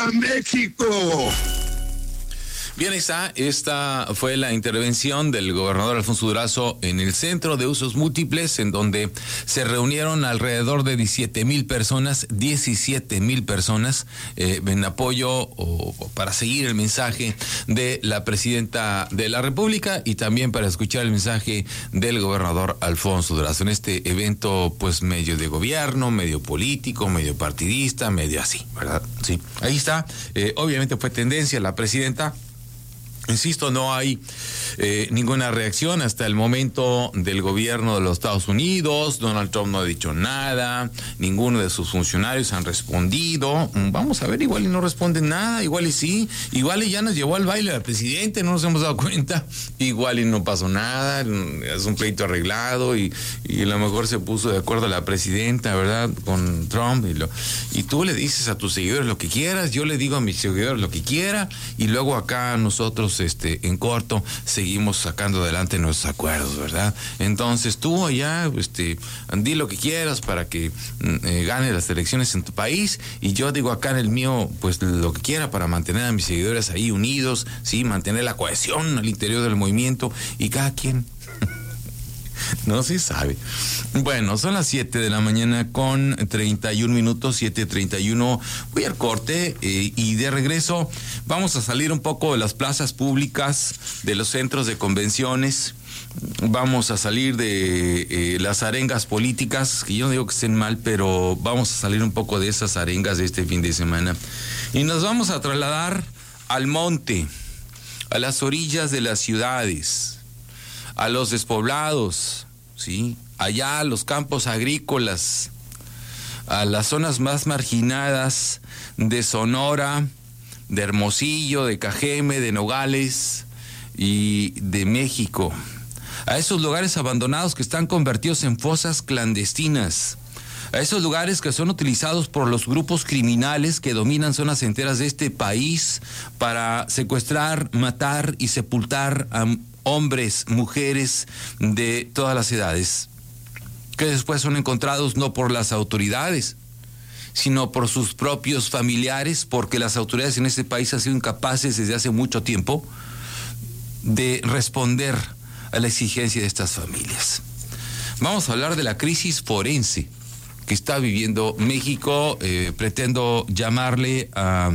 México! Bien, esta fue la intervención del gobernador Alfonso Durazo en el Centro de Usos Múltiples, en donde se reunieron alrededor de 17,000 personas, en apoyo o para seguir el mensaje de la presidenta de la República y también para escuchar el mensaje del gobernador Alfonso Durazo en este evento, pues medio de gobierno, medio político, medio partidista, medio así, ¿verdad? Sí, ahí está. Obviamente fue tendencia la presidenta. Insisto, no hay ninguna reacción hasta el momento del gobierno de los Estados Unidos. Donald Trump no ha dicho nada, ninguno de sus funcionarios han respondido. Vamos a ver, igual y no responden nada, igual y sí, igual y ya nos llevó al baile al presidente, no nos hemos dado cuenta, igual y no pasó nada, es un pleito arreglado y a lo mejor se puso de acuerdo la presidenta, ¿verdad?, con Trump, y tú le dices a tus seguidores lo que quieras, yo le digo a mis seguidores lo que quiera, y luego acá nosotros en corto seguimos sacando adelante nuestros acuerdos, ¿verdad? Entonces tú allá di lo que quieras para que gane las elecciones en tu país, y yo digo acá en el mío pues lo que quiera para mantener a mis seguidores ahí unidos, sí, mantener la cohesión al interior del movimiento, y cada quien no se sabe. Bueno, son las 7 de la mañana con 31 minutos, 7:31. Voy al corte y de regreso vamos a salir un poco de las plazas públicas, de los centros de convenciones. Vamos a salir de las arengas políticas, que yo no digo que estén mal, pero vamos a salir un poco de esas arengas de este fin de semana. Y nos vamos a trasladar al monte, a las orillas de las ciudades, a los despoblados, ¿sí?, allá a los campos agrícolas, a las zonas más marginadas de Sonora, de Hermosillo, de Cajeme, de Nogales y de México, a esos lugares abandonados que están convertidos en fosas clandestinas, a esos lugares que son utilizados por los grupos criminales que dominan zonas enteras de este país para secuestrar, matar y sepultar a hombres, mujeres de todas las edades, que después son encontrados no por las autoridades, sino por sus propios familiares, porque las autoridades en este país han sido incapaces desde hace mucho tiempo de responder a la exigencia de estas familias. Vamos a hablar de la crisis forense que está viviendo México. Pretendo llamarle a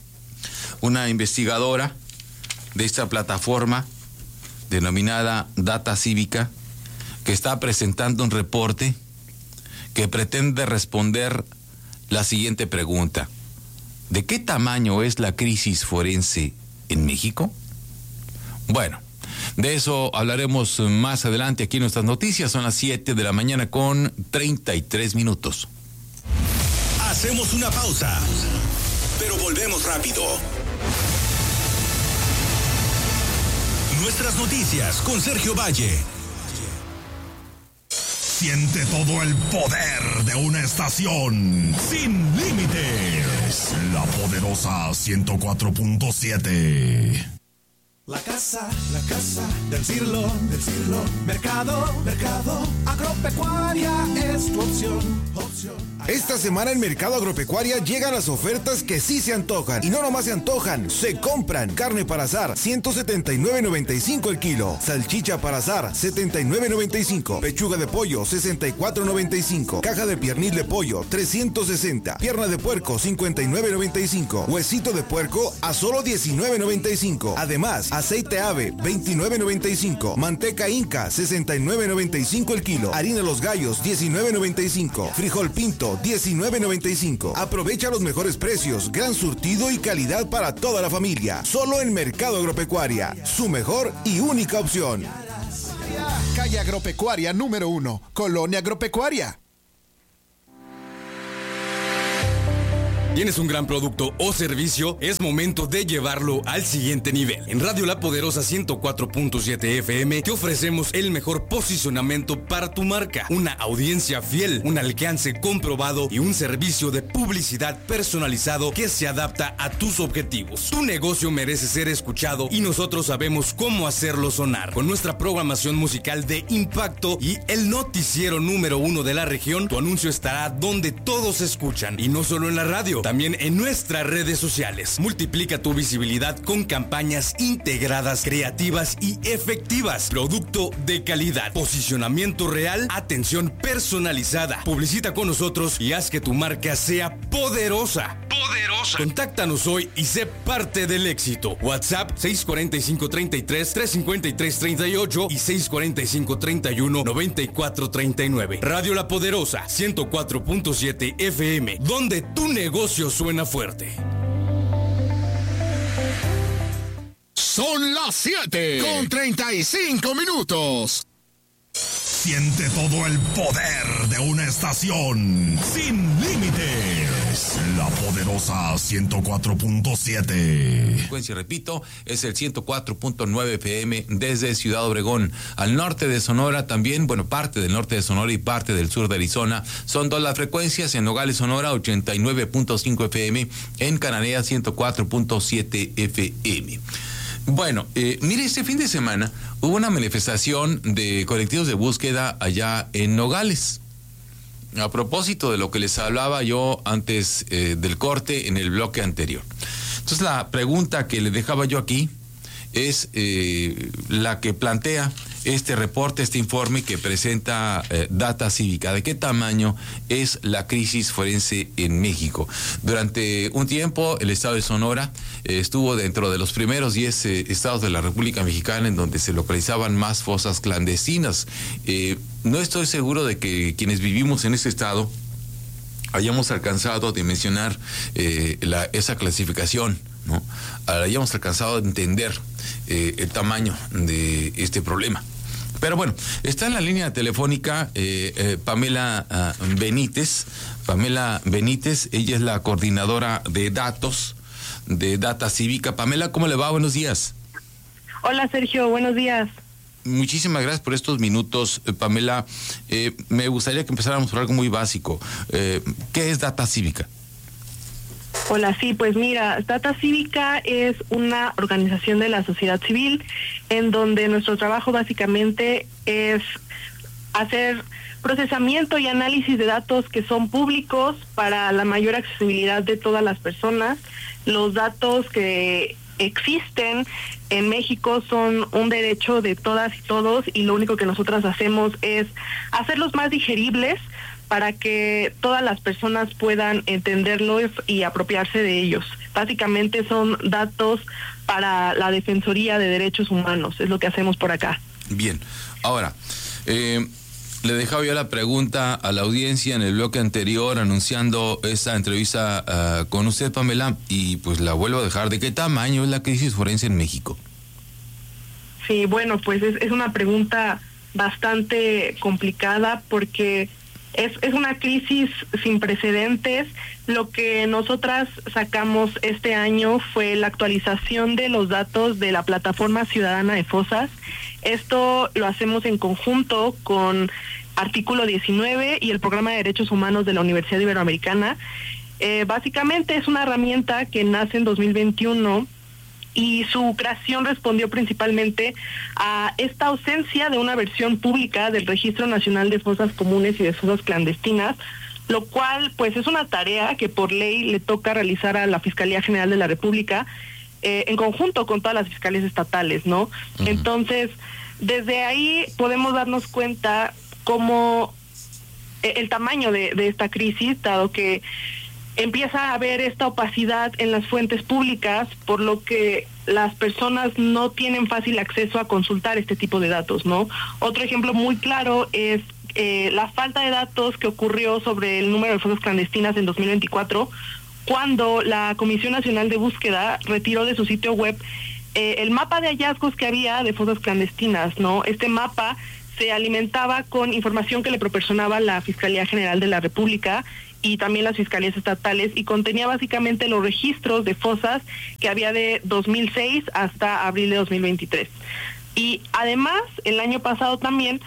una investigadora de esta plataforma denominada Data Cívica, que está presentando un reporte que pretende responder la siguiente pregunta: ¿de qué tamaño es la crisis forense en México? Bueno, de eso hablaremos más adelante aquí en nuestras noticias. Son las 7 de la mañana con 33 minutos. Hacemos una pausa, pero volvemos rápido. Nuestras noticias con Sergio Valle. Siente todo el poder de una estación sin límites. La poderosa 104.7. La casa del siglo, mercado, agropecuaria es tu opción. Esta semana en Mercado Agropecuaria llegan las ofertas que sí se antojan. Y no nomás se antojan, se compran. Carne para asar, 179.95 el kilo. Salchicha para asar, 79.95. Pechuga de pollo, 64.95. Caja de piernil de pollo, 360. Pierna de puerco, 59.95. Huesito de puerco a solo 19.95. Además, aceite ave, 29.95. Manteca Inca, 69.95 el kilo. Harina Los Gallos, 19.95. Frijol pinto, 19.95. Aprovecha los mejores precios, gran surtido y calidad para toda la familia. Solo en Mercado Agropecuaria, su mejor y única opción. Calle Agropecuaria número 1, Colonia Agropecuaria. ¿Tienes un gran producto o servicio? Es momento de llevarlo al siguiente nivel. En Radio La Poderosa 104.7 FM te ofrecemos el mejor posicionamiento para tu marca, una audiencia fiel, un alcance comprobado y un servicio de publicidad personalizado que se adapta a tus objetivos. Tu negocio merece ser escuchado y nosotros sabemos cómo hacerlo sonar. Con nuestra programación musical de impacto y el noticiero número 1 de la región, tu anuncio estará donde todos escuchan y no solo en la radio, también en nuestras redes sociales. Multiplica tu visibilidad con campañas integradas, creativas y efectivas. Producto de calidad, posicionamiento real, atención personalizada. Publicita con nosotros y haz que tu marca sea poderosa. Contáctanos hoy y sé parte del éxito. WhatsApp 645-33-353-38 y 645-31-9439. Radio La Poderosa 104.7 FM, donde tu negocio suena fuerte. Son las 7:35. Siente todo el poder de una estación sin límites. La Poderosa 104.7. Frecuencia, repito, es el 104.9 FM desde Ciudad Obregón. Al norte de Sonora también, parte del norte de Sonora y parte del sur de Arizona. Son 2 las frecuencias. En Nogales, Sonora, 89.5 FM. En Cananea, 104.7 FM. Bueno, mire, este fin de semana hubo una manifestación de colectivos de búsqueda allá en Nogales. A propósito de lo que les hablaba yo antes del corte en el bloque anterior. Entonces, la pregunta que les dejaba yo aquí es la que plantea este reporte, este informe que presenta Data Cívica. ¿De qué tamaño es la crisis forense en México? Durante un tiempo, el estado de Sonora estuvo dentro de los primeros 10 estados de la República Mexicana en donde se localizaban más fosas clandestinas. No estoy seguro de que quienes vivimos en este estado hayamos alcanzado a dimensionar esa clasificación, ¿no? Hayamos alcanzado a entender el tamaño de este problema. Pero bueno, está en la línea telefónica Pamela Benítez. Pamela Benítez, ella es la coordinadora de datos de Data Cívica. Pamela, ¿cómo le va? Buenos días. Hola, Sergio, buenos días. Muchísimas gracias por estos minutos, Pamela. Me gustaría que empezáramos por algo muy básico. ¿Qué es Data Cívica? Hola, sí, pues mira, Data Cívica es una organización de la sociedad civil en donde nuestro trabajo básicamente es hacer procesamiento y análisis de datos que son públicos para la mayor accesibilidad de todas las personas. Los datos que existen en México son un derecho de todas y todos, y lo único que nosotras hacemos es hacerlos más digeribles para que todas las personas puedan entenderlos y apropiarse de ellos. Básicamente son datos para la Defensoría de Derechos Humanos, es lo que hacemos por acá. Bien, ahora, le dejaba yo la pregunta a la audiencia en el bloque anterior anunciando esta entrevista con usted, Pamela, y pues la vuelvo a dejar. ¿De qué tamaño es la crisis forense en México? Sí, bueno, pues es una pregunta bastante complicada porque es una crisis sin precedentes. Lo que nosotras sacamos este año fue la actualización de los datos de la Plataforma Ciudadana de Fosas. Esto lo hacemos en conjunto con Artículo 19 y el Programa de Derechos Humanos de la Universidad Iberoamericana. Básicamente es una herramienta que nace en 2021 y su creación respondió principalmente a esta ausencia de una versión pública del Registro Nacional de Fosas Comunes y de Fosas Clandestinas, lo cual pues es una tarea que por ley le toca realizar a la Fiscalía General de la República en conjunto con todas las fiscalías estatales, ¿no? Uh-huh. Entonces, desde ahí podemos darnos cuenta cómo el tamaño de esta crisis, dado que empieza a haber esta opacidad en las fuentes públicas, por lo que las personas no tienen fácil acceso a consultar este tipo de datos, ¿no? Otro ejemplo muy claro es la falta de datos que ocurrió sobre el número de fosas clandestinas en 2024, cuando la Comisión Nacional de Búsqueda retiró de su sitio web el mapa de hallazgos que había de fosas clandestinas, ¿no? Este mapa se alimentaba con información que le proporcionaba la Fiscalía General de la República y también las fiscalías estatales, y contenía básicamente los registros de fosas que había de 2006 hasta abril de 2023. Y además, el año pasado también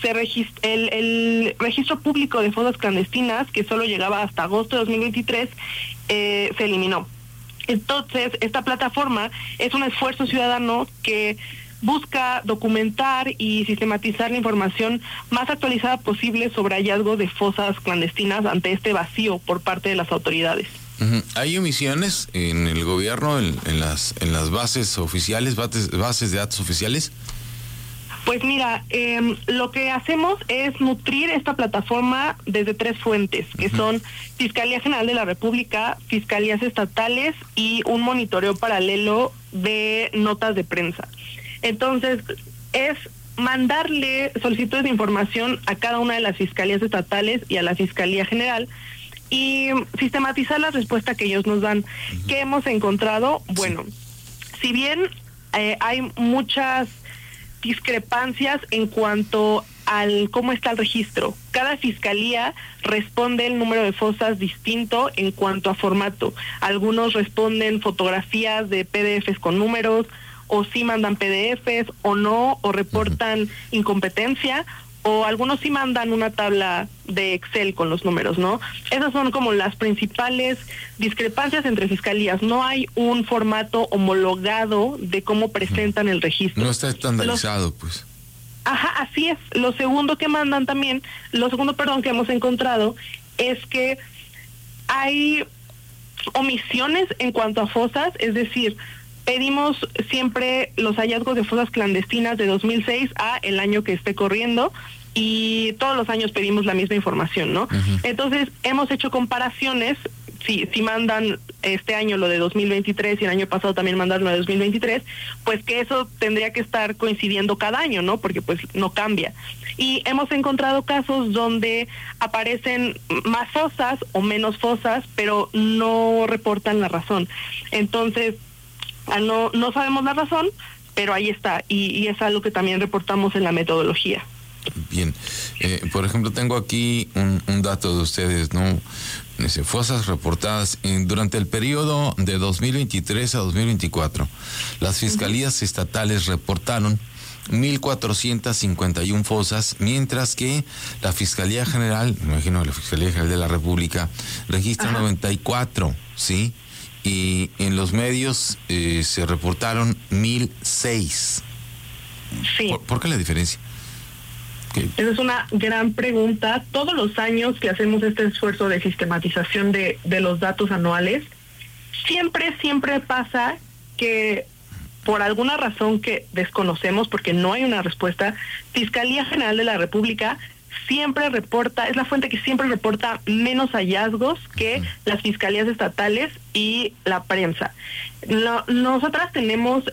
el registro público de fosas clandestinas, que solo llegaba hasta agosto de 2023, se eliminó. Entonces, esta plataforma es un esfuerzo ciudadano que busca documentar y sistematizar la información más actualizada posible sobre hallazgos de fosas clandestinas ante este vacío por parte de las autoridades. ¿Hay omisiones en el gobierno, en las bases oficiales, bases de datos oficiales? Pues mira, lo que hacemos es nutrir esta plataforma desde 3 fuentes, que son Fiscalía General de la República, Fiscalías Estatales y un monitoreo paralelo de notas de prensa. Entonces, es mandarle solicitudes de información a cada una de las fiscalías estatales y a la Fiscalía General y sistematizar la respuesta que ellos nos dan. ¿Qué hemos encontrado? Bueno, si bien hay muchas discrepancias en cuanto al cómo está el registro. Cada fiscalía responde el número de fosas distinto en cuanto a formato. Algunos responden fotografías de PDFs con números, o sí mandan PDFs, o no, o reportan incompetencia, o algunos sí mandan una tabla de Excel con los números, ¿no? Esas son como las principales discrepancias entre fiscalías. No hay un formato homologado de cómo presentan el registro. No está estandarizado, pues. Ajá, así es. Lo segundo que hemos encontrado es que hay omisiones en cuanto a fosas, es decir, pedimos siempre los hallazgos de fosas clandestinas de 2006 a el año que esté corriendo y todos los años pedimos la misma información, ¿no? Entonces, hemos hecho comparaciones, si mandan este año lo de 2023 y el año pasado también mandaron lo de 2023, pues que eso tendría que estar coincidiendo cada año, ¿no? Porque pues no cambia. Y hemos encontrado casos donde aparecen más fosas o menos fosas, pero no reportan la razón. Entonces, no sabemos la razón, pero ahí está, y es algo que también reportamos en la metodología. Bien, por ejemplo, tengo aquí un dato de ustedes, ¿no? Dice, fosas reportadas durante el periodo de 2023 a 2024. Las fiscalías estatales reportaron 1,451 fosas, mientras que la Fiscalía General, me imagino la Fiscalía General de la República, registra 94, ¿sí? Y en los medios se reportaron 1,006. Sí. ¿Por qué la diferencia? Esa es una gran pregunta. Todos los años que hacemos este esfuerzo de sistematización de los datos anuales, siempre pasa que por alguna razón que desconocemos, porque no hay una respuesta, Fiscalía General de la República siempre reporta, es la fuente que siempre reporta menos hallazgos que las fiscalías estatales y la prensa. Nosotras tenemos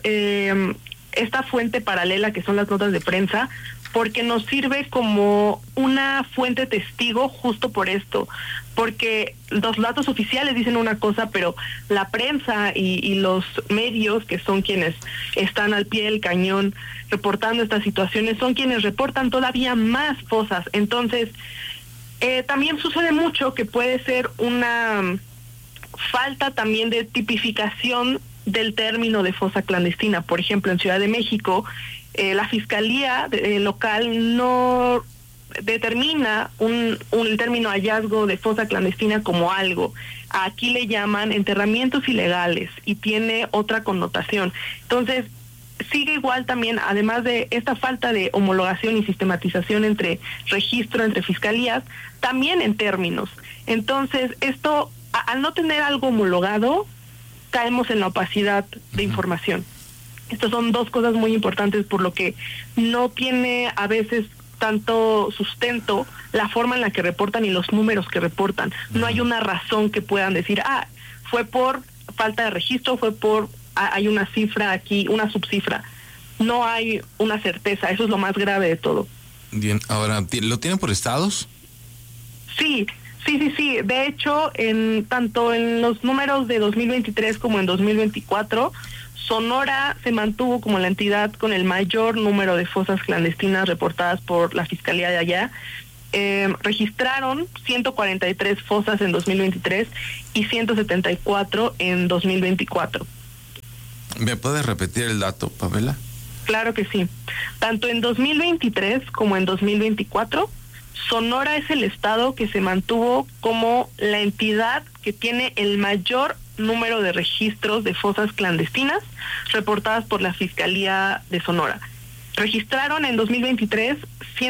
esta fuente paralela que son las notas de prensa, porque nos sirve como una fuente testigo justo por esto, porque los datos oficiales dicen una cosa, pero la prensa y los medios, que son quienes están al pie del cañón reportando estas situaciones, son quienes reportan todavía más fosas. Entonces, también sucede mucho que puede ser una falta también de tipificación del término de fosa clandestina. Por ejemplo, en Ciudad de México, la fiscalía local no determina un término hallazgo de fosa clandestina como algo. Aquí le llaman enterramientos ilegales y tiene otra connotación. Entonces, sigue igual también, además de esta falta de homologación y sistematización entre registro, entre fiscalías, también en términos. Entonces, esto, al no tener algo homologado, caemos en la opacidad de información. Estas son dos cosas muy importantes, por lo que no tiene a veces tanto sustento la forma en la que reportan y los números que reportan. No hay una razón que puedan decir, fue por falta de registro, hay una cifra aquí, una subcifra. No hay una certeza, eso es lo más grave de todo. Bien, ahora, ¿lo tienen por estados? Sí. De hecho, tanto en los números de 2023 como en 2024, Sonora se mantuvo como la entidad con el mayor número de fosas clandestinas reportadas por la Fiscalía de allá. Registraron 143 fosas en 2023 y 174 en 2024. ¿Me puedes repetir el dato, Pamela? Claro que sí. Tanto en 2023 como en 2024, Sonora es el estado que se mantuvo como la entidad que tiene el mayor número de registros de fosas clandestinas reportadas por la Fiscalía de Sonora. Registraron en 2023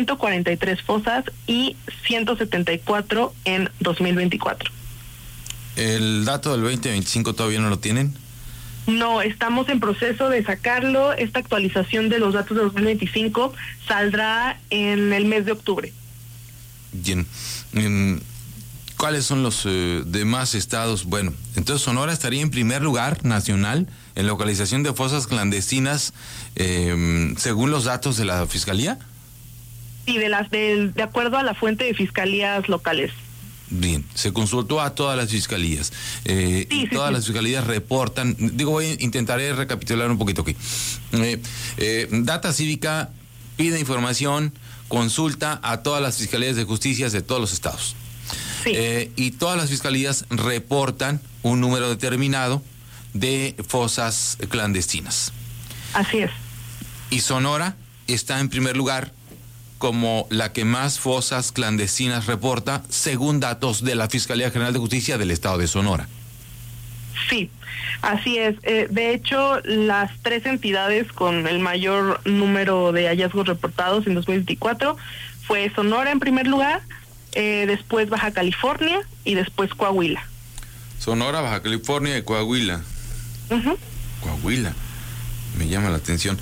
143 fosas y 174 en 2024. ¿El dato del 2025 todavía no lo tienen? No, estamos en proceso de sacarlo. Esta actualización de los datos de 2025 saldrá en el mes de octubre. Bien. ¿Cuáles son los demás estados? Bueno, entonces Sonora estaría en primer lugar nacional en localización de fosas clandestinas, según los datos de la Fiscalía. Sí, de acuerdo a la fuente de fiscalías locales. Bien, se consultó a todas las fiscalías y todas las fiscalías reportan. Intentaré recapitular un poquito aquí. Data Cívica pide información, consulta a todas las fiscalías de justicia de todos los estados. Sí. Y todas las fiscalías reportan un número determinado de fosas clandestinas. Así es. Y Sonora está en primer lugar como la que más fosas clandestinas reporta, según datos de la Fiscalía General de Justicia del Estado de Sonora. Sí, así es. De hecho, las 3 entidades con el mayor número de hallazgos reportados en 2024 fue Sonora en primer lugar, después Baja California y después Coahuila. Sonora, Baja California y Coahuila. Uh-huh. Coahuila, me llama la atención.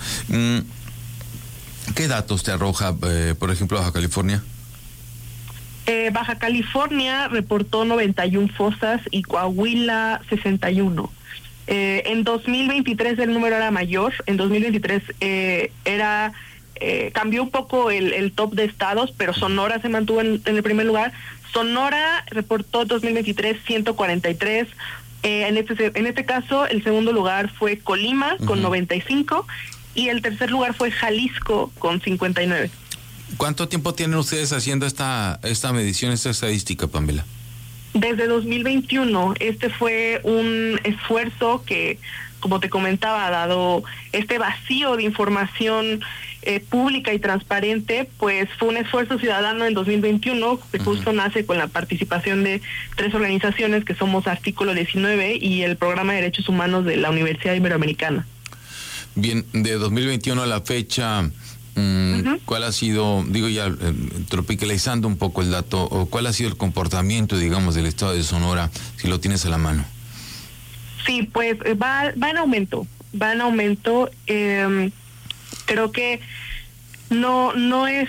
¿Qué datos te arroja, por ejemplo, Baja California? Baja California reportó 91 fosas y Coahuila 61. En 2023 el número era mayor. En 2023 cambió un poco el top de estados, pero Sonora se mantuvo en el primer lugar. Sonora reportó 2023 143. En este caso, el segundo lugar fue Colima con 95 y el tercer lugar fue Jalisco con 59. ¿Cuánto tiempo tienen ustedes haciendo esta medición, esta estadística, Pamela? Desde 2021. Este fue un esfuerzo que, como te comentaba, dado este vacío de información pública y transparente, pues fue un esfuerzo ciudadano en 2021 que justo nace con la participación de 3 organizaciones que somos Artículo 19 y el Programa de Derechos Humanos de la Universidad Iberoamericana. Bien, de 2021 a la fecha, ¿cuál ha sido, tropicalizando un poco el dato, o cuál ha sido el comportamiento, digamos, del estado de Sonora, si lo tienes a la mano? Sí, pues va en aumento, creo que no es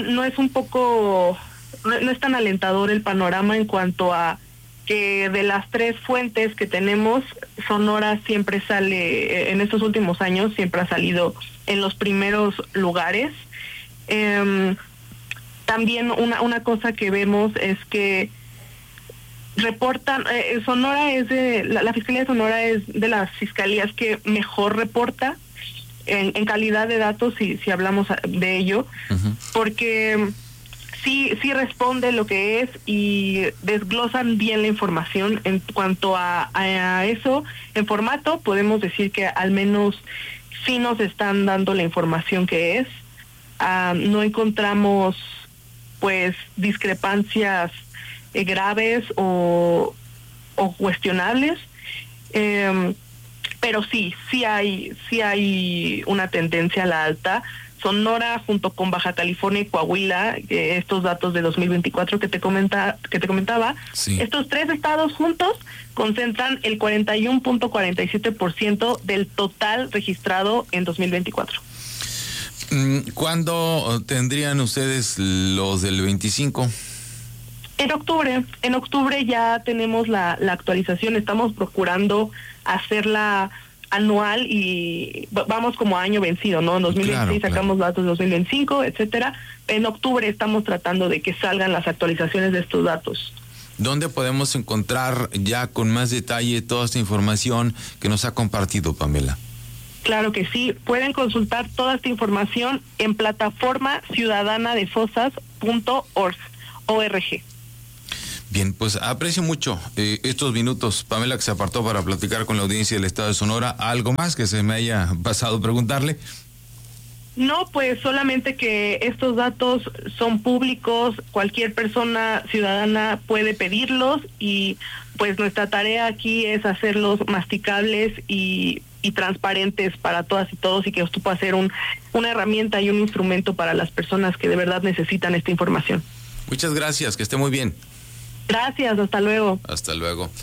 tan alentador el panorama en cuanto a que de las 3 fuentes que tenemos, Sonora siempre sale, en estos últimos años, siempre ha salido en los primeros lugares. También una cosa que vemos es que reportan, Sonora es la Fiscalía de Sonora es de las fiscalías que mejor reporta en calidad de datos, si hablamos de ello, porque sí responde lo que es y desglosan bien la información. En cuanto a eso, en formato, podemos decir que al menos sí nos están dando la información que es. No encontramos pues discrepancias graves o cuestionables, pero sí hay una tendencia a la alta. Sonora junto con Baja California y Coahuila, estos datos de 2024 que te comentaba, sí. Estos 3 estados juntos concentran el 41.47% del total registrado en 2024. ¿Cuándo tendrían ustedes los del 25? En octubre ya tenemos la actualización. Estamos procurando hacerla anual y vamos como año vencido, ¿no? En 2026 sacamos datos de 2025, etcétera. En octubre estamos tratando de que salgan las actualizaciones de estos datos. ¿Dónde podemos encontrar ya con más detalle toda esta información que nos ha compartido, Pamela? Claro que sí, pueden consultar toda esta información en plataforma ciudadana de fosas.org. Bien, pues aprecio mucho estos minutos, Pamela, que se apartó para platicar con la audiencia del Estado de Sonora. ¿Algo más que se me haya pasado preguntarle? No, pues solamente que estos datos son públicos, cualquier persona ciudadana puede pedirlos y pues nuestra tarea aquí es hacerlos masticables y transparentes para todas y todos, y que esto pueda ser una herramienta y un instrumento para las personas que de verdad necesitan esta información. Muchas gracias, que esté muy bien. Gracias, hasta luego. Hasta luego.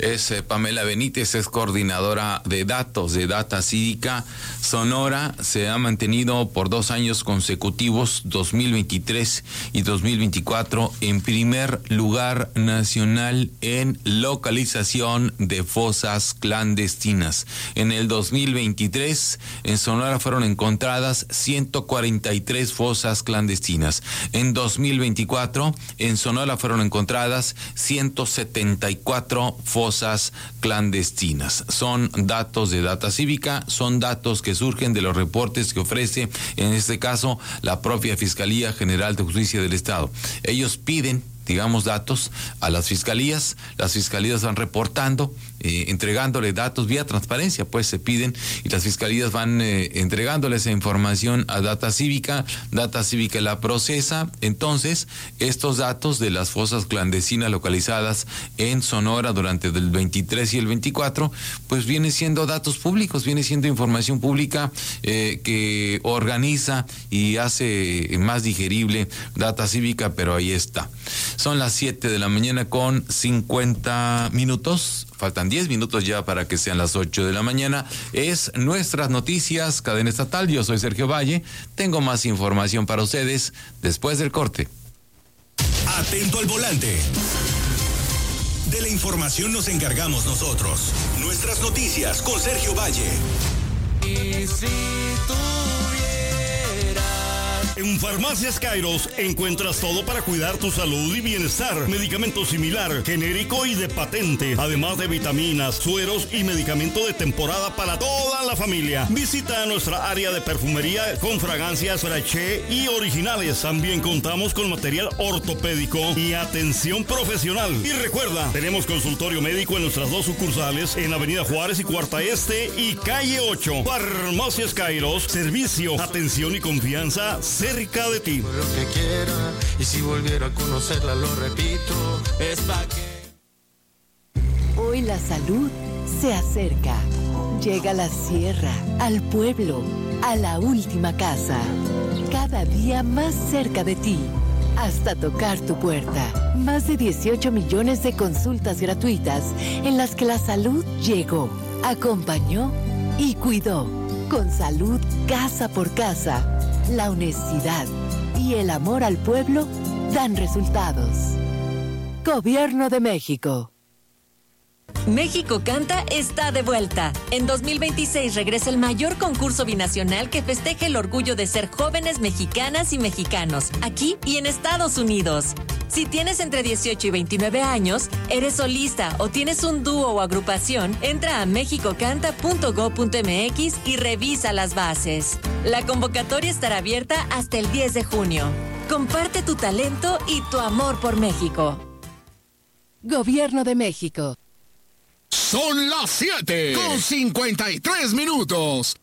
Es Pamela Benítez, es coordinadora de datos de Data Cívica. Sonora se ha mantenido por 2 años consecutivos, 2023 y 2024, en primer lugar nacional en localización de fosas clandestinas. En el 2023, en Sonora fueron encontradas 143 fosas clandestinas. En 2024, en Sonora fueron encontradas 174 fosas clandestinas. Son datos de Data Cívica, son datos que surgen de los reportes que ofrece, en este caso, la propia Fiscalía General de Justicia del Estado. Ellos piden, digamos, datos a las fiscalías van reportando, entregándole datos vía transparencia, pues se piden, y las fiscalías van entregándole esa información a Data Cívica la procesa. Entonces, estos datos de las fosas clandestinas localizadas en Sonora durante el 23 y el 24, pues viene siendo datos públicos, viene siendo información pública que organiza y hace más digerible Data Cívica, pero ahí está. Son las 7 de la mañana con 50 minutos. Faltan 10 minutos ya para que sean las 8 de la mañana. Es Nuestras Noticias, cadena estatal. Yo soy Sergio Valle. Tengo más información para ustedes después del corte. Atento al volante. De la información nos encargamos nosotros. Nuestras Noticias con Sergio Valle. Y si en Farmacias Kairos encuentras todo para cuidar tu salud y bienestar. Medicamento similar, genérico y de patente. Además de vitaminas, sueros y medicamento de temporada para toda la familia. Visita nuestra área de perfumería con fragancias Fraiche y originales. También contamos con material ortopédico y atención profesional. Y recuerda, tenemos consultorio médico en nuestras 2 sucursales en Avenida Juárez y Cuarta Este y Calle 8. Farmacias Kairos, servicio, atención y confianza cerca de ti. lo que quiera, y si volviera a conocerla, lo repito, es pa' que... Hoy la salud se acerca. Llega a la sierra, al pueblo, a la última casa. Cada día más cerca de ti, hasta tocar tu puerta. Más de 18 millones de consultas gratuitas en las que la salud llegó, acompañó y cuidó. Con salud casa por casa, la honestidad y el amor al pueblo dan resultados. Gobierno de México. México Canta está de vuelta. En 2026 regresa el mayor concurso binacional que festeja el orgullo de ser jóvenes mexicanas y mexicanos, aquí y en Estados Unidos. Si tienes entre 18 y 29 años, eres solista o tienes un dúo o agrupación, entra a mexicocanta.go.mx y revisa las bases. La convocatoria estará abierta hasta el 10 de junio. Comparte tu talento y tu amor por México. Gobierno de México. Son las 7 con 53 minutos.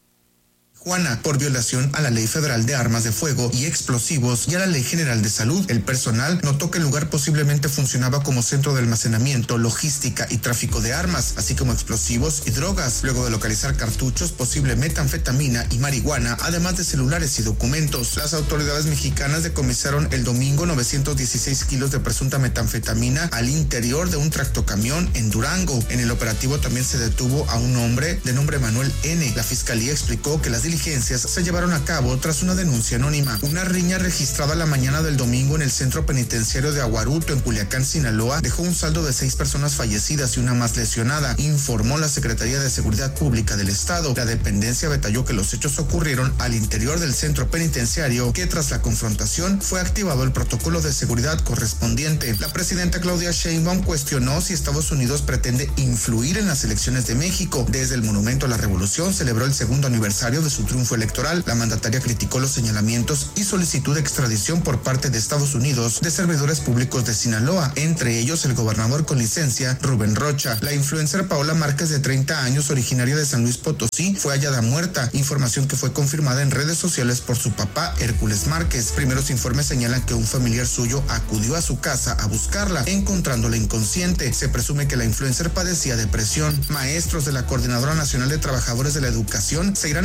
Juana, por violación a la Ley Federal de Armas de Fuego y Explosivos y a la Ley General de Salud. El personal notó que el lugar posiblemente funcionaba como centro de almacenamiento, logística y tráfico de armas, así como explosivos y drogas, luego de localizar cartuchos, posible metanfetamina y marihuana, además de celulares y documentos. Las autoridades mexicanas decomisaron el domingo 916 kilos de presunta metanfetamina al interior de un tractocamión en Durango. En el operativo también se detuvo a un hombre de nombre Manuel N. La fiscalía explicó que las diligencias se llevaron a cabo tras una denuncia anónima. Una riña registrada la mañana del domingo en el centro penitenciario de Aguaruto, en Culiacán, Sinaloa, dejó un saldo de 6 personas fallecidas y una más lesionada, informó la Secretaría de Seguridad Pública del Estado. La dependencia detalló que los hechos ocurrieron al interior del centro penitenciario, que tras la confrontación fue activado el protocolo de seguridad correspondiente. La presidenta Claudia Sheinbaum cuestionó si Estados Unidos pretende influir en las elecciones de México. Desde el Monumento a la Revolución celebró el 2º aniversario de su triunfo electoral. La mandataria criticó los señalamientos y solicitud de extradición por parte de Estados Unidos de servidores públicos de Sinaloa, entre ellos el gobernador con licencia Rubén Rocha. La influencer Paola Márquez, de 30 años, originaria de San Luis Potosí, fue hallada muerta, información que fue confirmada en redes sociales por su papá Hércules Márquez. Primeros informes señalan que un familiar suyo acudió a su casa a buscarla, encontrándola inconsciente. Se presume que la influencer padecía depresión. Maestros de la Coordinadora Nacional de Trabajadores de la Educación se irán a huelga nacional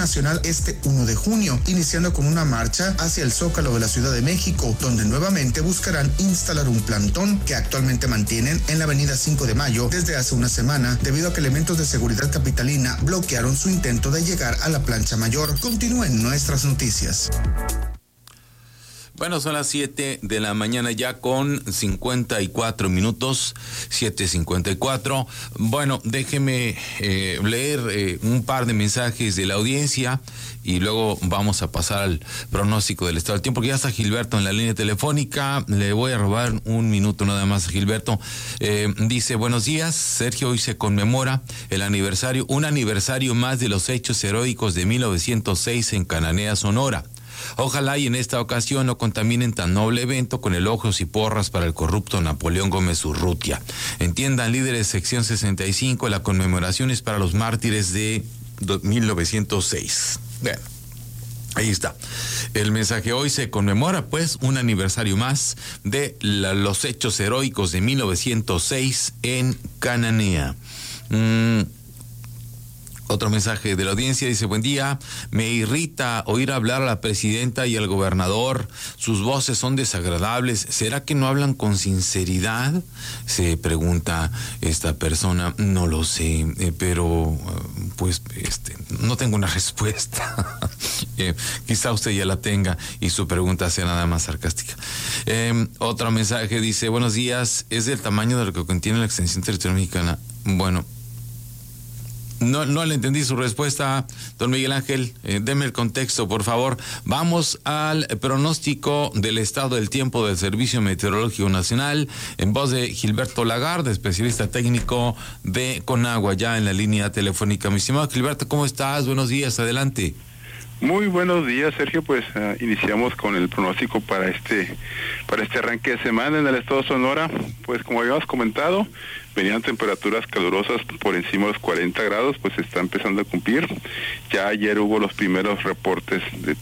nacional este 1 de junio, iniciando con una marcha hacia el Zócalo de la Ciudad de México, donde nuevamente buscarán instalar un plantón que actualmente mantienen en la avenida 5 de Mayo desde hace una semana, debido a que elementos de seguridad capitalina bloquearon su intento de llegar a la plancha mayor. Continúen nuestras noticias. Bueno, son las 7 de la mañana ya con 54 minutos, 7:54. Bueno, déjeme leer un par de mensajes de la audiencia y luego vamos a pasar al pronóstico del estado del tiempo, porque ya está Gilberto en la línea telefónica. Le voy a robar un minuto nada más a Gilberto. Dice, buenos días, Sergio, hoy se conmemora un aniversario más de los hechos heroicos de 1906 en Cananea, Sonora. Ojalá y en esta ocasión no contaminen tan noble evento con elogios y porras para el corrupto Napoleón Gómez Urrutia. Entiendan, líderes sección 65, la conmemoración es para los mártires de 1906. Bueno, ahí está. El mensaje: hoy se conmemora pues un aniversario más de los hechos heroicos de 1906 en Cananea. Otro mensaje de la audiencia dice, buen día, me irrita oír hablar a la presidenta y al gobernador, sus voces son desagradables, ¿será que no hablan con sinceridad? Se pregunta esta persona, no lo sé, pero pues no tengo una respuesta. Quizá usted ya la tenga y su pregunta sea nada más sarcástica. Otro mensaje dice, buenos días, ¿es del tamaño de lo que contiene la extensión territorial mexicana? Bueno, no le entendí su respuesta, don Miguel Ángel. Deme el contexto, por favor. Vamos al pronóstico del estado del tiempo del Servicio Meteorológico Nacional, en voz de Gilberto Lagarde, especialista técnico de Conagua, ya en la línea telefónica. Mi estimado Gilberto, ¿cómo estás? Buenos días, adelante. Muy buenos días, Sergio. Pues iniciamos con el pronóstico para este arranque de semana en el estado de Sonora. Pues como habíamos comentado, venían temperaturas calurosas por encima de los 40 grados, pues se está empezando a cumplir. Ya ayer hubo los primeros reportes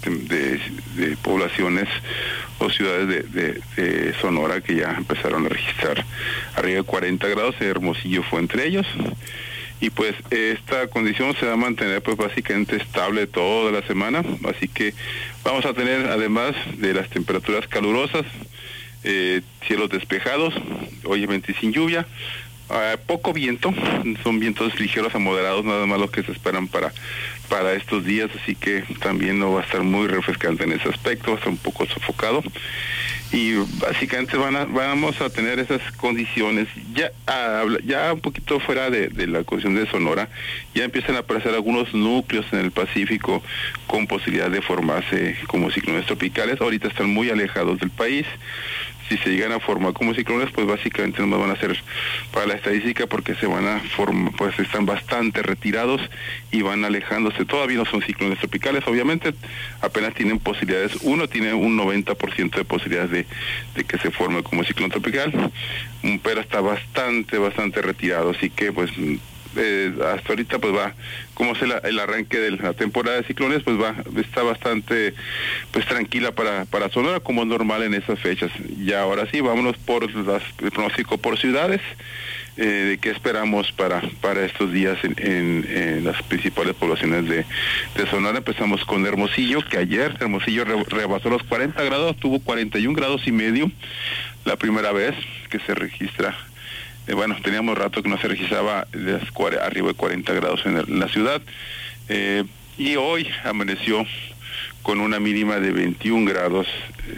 de poblaciones o ciudades de Sonora que ya empezaron a registrar arriba de 40 grados. Hermosillo fue entre ellos. Y pues esta condición se va a mantener pues básicamente estable toda la semana, así que vamos a tener, además de las temperaturas calurosas, cielos despejados, obviamente sin lluvia, poco viento, son vientos ligeros a moderados, nada más los que se esperan para estos días, así que también no va a estar muy refrescante en ese aspecto, va a estar un poco sofocado. Y básicamente vamos a tener esas condiciones. Ya un poquito fuera de la condición de Sonora, ya empiezan a aparecer algunos núcleos en el Pacífico con posibilidad de formarse como ciclones tropicales. Ahorita están muy alejados del país. Si se llegan a formar como ciclones, pues básicamente no van a ser para la estadística, porque se van a formar, pues están bastante retirados y van alejándose. Todavía no son ciclones tropicales, obviamente apenas tienen posibilidades. Uno tiene un 90% de posibilidades de que se forme como ciclón tropical, pero está bastante retirado, así que pues hasta ahorita pues va, como es el arranque de la temporada de ciclones, pues está bastante pues tranquila para Sonora, como es normal en esas fechas. Y ahora sí, vámonos por el pronóstico por ciudades, de qué esperamos para estos días en las principales poblaciones de Sonora. Empezamos con Hermosillo, que ayer Hermosillo rebasó los 40 grados, tuvo 41 grados y medio, la primera vez que se registra. Bueno, teníamos rato que no se registraba arriba de 40 grados en la ciudad, y hoy amaneció con una mínima de 21 grados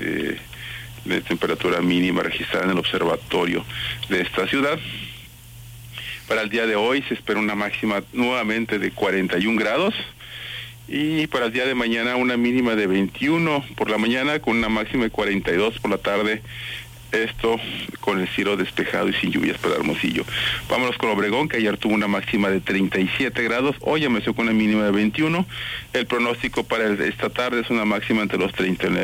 de temperatura mínima registrada en el observatorio de esta ciudad. Para el día de hoy se espera una máxima nuevamente de 41 grados, y para el día de mañana una mínima de 21 por la mañana con una máxima de 42 por la tarde. Esto con el cielo despejado y sin lluvias para Hermosillo. Vámonos con Obregón, que ayer tuvo una máxima de 37 grados, hoy amaneció con una mínima de 21. El pronóstico para esta tarde es una máxima entre los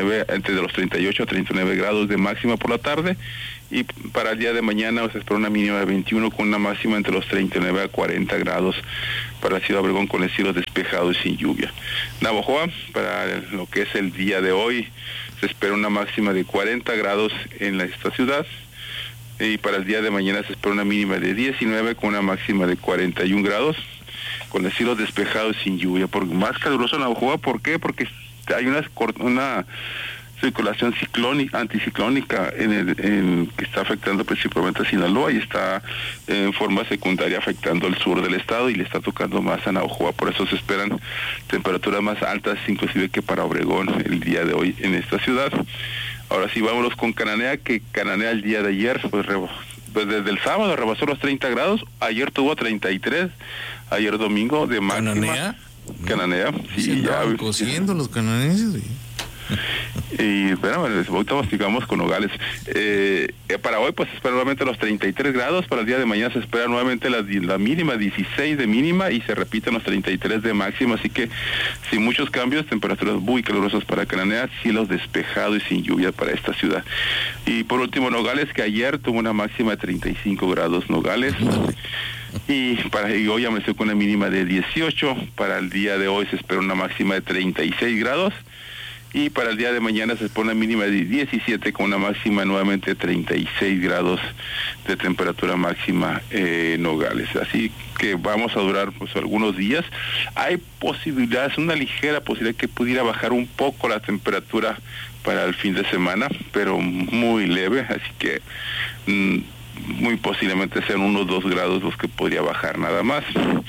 38 a 39 grados de máxima por la tarde, y para el día de mañana se espera una mínima de 21 con una máxima entre los 39 a 40 grados para la ciudad de Obregón con el cielo despejado y sin lluvia. Navojoa, para lo que es el día de hoy, se espera una máxima de 40 grados en esta ciudad, y para el día de mañana se espera una mínima de 19 con una máxima de 41 grados, con el cielo despejado y sin lluvia, porque más caluroso en Navojoa. ¿Por qué? Porque hay una circulación anticiclónica que está afectando principalmente a Sinaloa y está en forma secundaria afectando el sur del estado y le está tocando más a Navojoa. Por eso se esperan temperaturas más altas inclusive que para Obregón el día de hoy en esta ciudad. Ahora sí, vámonos con Cananea, que Cananea el día de ayer pues desde el sábado rebasó los 30 grados, ayer tuvo 33, ayer domingo de máxima. Cananea, sí, ya cociendo los cananeses. Y bueno, ahorita digamos con Nogales. Para hoy pues se espera nuevamente los 33 grados, para el día de mañana se espera nuevamente la mínima, 16 de mínima y se repiten los 33 de máxima, así que sin muchos cambios, temperaturas muy calurosas para Cananea, cielos despejados y sin lluvia para esta ciudad. Y por último Nogales, que ayer tuvo una máxima de 35 grados Nogales. Y hoy amaneció con una mínima de 18, para el día de hoy se espera una máxima de 36 grados. Y para el día de mañana se pone una mínima de 17 con una máxima nuevamente de 36 grados de temperatura máxima Nogales. Así que vamos a durar pues algunos días. Hay posibilidades, una ligera posibilidad que pudiera bajar un poco la temperatura para el fin de semana, pero muy leve, así que muy posiblemente sean unos 2 grados los que podría bajar nada más.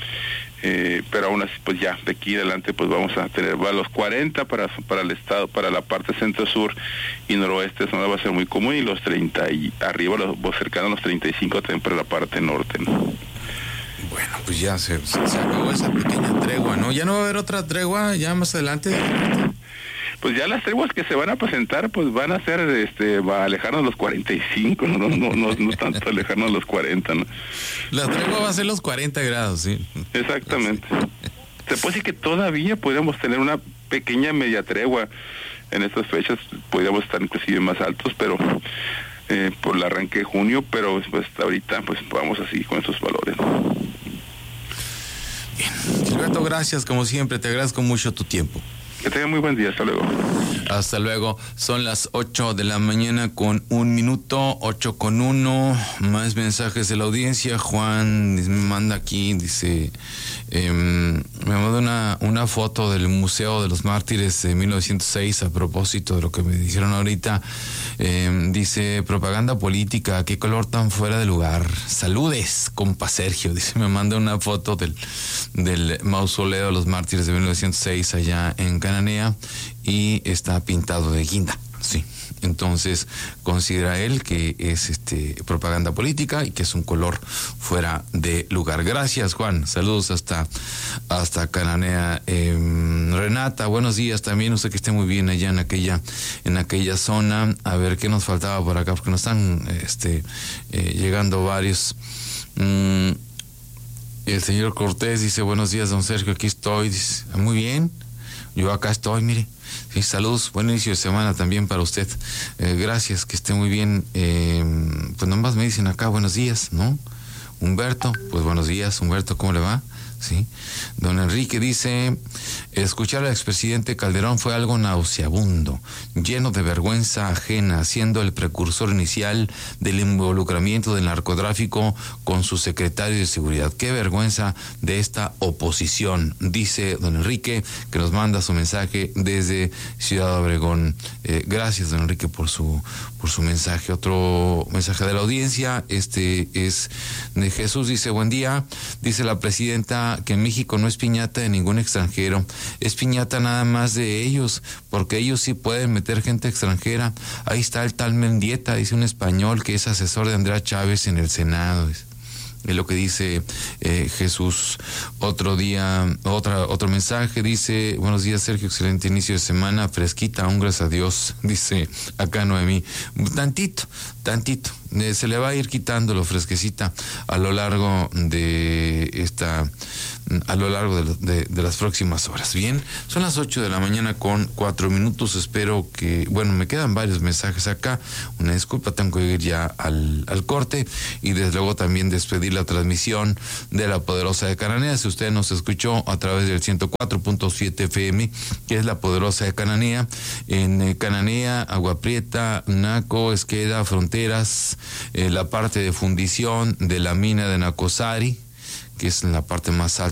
Pero aún así pues ya de aquí adelante pues vamos a tener los 40 para el estado, para la parte centro-sur y noroeste, eso no va a ser muy común, y los 30 y arriba, los cercanos a los 35 también para la parte norte, ¿no? Bueno, pues ya se acabó esa pequeña tregua, ¿no? ¿Ya no va a haber otra tregua ya más adelante? Pues ya las treguas que se van a presentar pues van a ser va a alejarnos los 45, no tanto alejarnos los 40, ¿no? La tregua va a ser los 40 grados, sí. Exactamente. Se puede decir que todavía podríamos tener una pequeña media tregua en estas fechas, podríamos estar inclusive más altos, pero por el arranque de junio, pero pues ahorita pues vamos así con esos valores. Bien, Gilberto, gracias como siempre, te agradezco mucho tu tiempo. Que tengan muy buen día, hasta luego. Hasta luego. Son las 8 de la mañana con 1 minuto, 8:01. Más mensajes de la audiencia. Juan me manda aquí, dice, me manda una foto del Museo de los Mártires de 1906 a propósito de lo que me dijeron ahorita. Dice, propaganda política, qué color tan fuera de lugar. Saludes, compa Sergio. Dice, me manda una foto del mausoleo de los Mártires de 1906 allá en Cananea y está pintado de guinda, sí. Entonces considera él que es propaganda política y que es un color fuera de lugar. Gracias, Juan. Saludos hasta Cananea. Renata, buenos días también. Usted que esté muy bien allá en aquella zona. A ver qué nos faltaba por acá, porque nos están llegando varios. El señor Cortés dice, buenos días, don Sergio, aquí estoy. Dice, muy bien. Yo acá estoy, mire. Sí, saludos, buen inicio de semana también para usted. Gracias, que esté muy bien. Pues nomás me dicen acá, buenos días, ¿no? Humberto, pues buenos días, Humberto, ¿cómo le va? Sí. Don Enrique dice, escuchar al expresidente Calderón fue algo nauseabundo, lleno de vergüenza ajena, siendo el precursor inicial del involucramiento del narcotráfico con su secretario de seguridad. Qué vergüenza de esta oposición, dice don Enrique, que nos manda su mensaje desde Ciudad Obregón. Gracias, don Enrique, por su mensaje. Otro mensaje de la audiencia, es de Jesús, dice, buen día, dice la presidenta que en México no es piñata de ningún extranjero, es piñata nada más de ellos, porque ellos sí pueden meter gente extranjera. Ahí está el tal Mendieta, dice un español que es asesor de Andrea Chávez en el Senado. Es lo que dice Jesús. Otro mensaje dice, buenos días Sergio, excelente inicio de semana, fresquita, aún gracias a Dios, dice acá Noemí. Tantito, se le va a ir quitando lo fresquecita a lo largo de las próximas horas. Bien, son las 8 de la mañana con 4 minutos, espero que, bueno, me quedan varios mensajes acá, una disculpa, tengo que ir ya al corte y desde luego también despedir la transmisión de La Poderosa de Cananea. Si usted nos escuchó a través del 104.7 FM, que es La Poderosa de Cananea, en Cananea, Agua Prieta, Naco, Esqueda, Fronteras, la parte de fundición de la mina de Nacosari, que es en la parte más alta